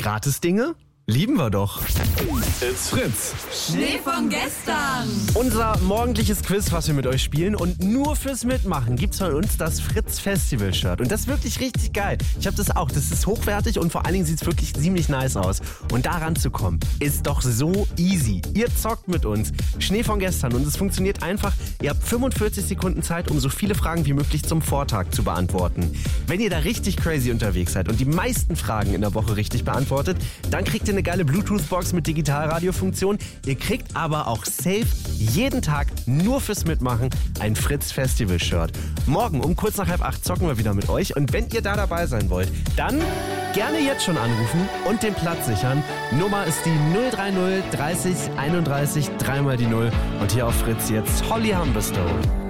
Gratis-Dinge? Lieben wir doch. It's Fritz. Schnee von gestern. Unser morgendliches Quiz, was wir mit euch spielen. Und nur fürs Mitmachen gibt's von uns das Fritz Festival Shirt. Und das ist wirklich richtig geil. Ich habe das auch. Das ist hochwertig und vor allen Dingen sieht's wirklich ziemlich nice aus. Und daran zu kommen, ist doch so easy. Ihr zockt mit uns. Schnee von gestern. Und es funktioniert einfach. Ihr habt 45 Sekunden Zeit, um so viele Fragen wie möglich zum Vortag zu beantworten. Wenn ihr da richtig crazy unterwegs seid und die meisten Fragen in der Woche richtig beantwortet, dann kriegt ihr eine geile Bluetooth-Box mit Digitalradiofunktion. Ihr kriegt aber auch safe jeden Tag nur fürs Mitmachen ein Fritz-Festival-Shirt. Morgen um kurz nach 7:30 zocken wir wieder mit euch. Und wenn ihr da dabei sein wollt, dann gerne jetzt schon anrufen und den Platz sichern. Nummer ist die 030 30 31 3 mal die 0. Und hier auf Fritz jetzt Holly Humberstone.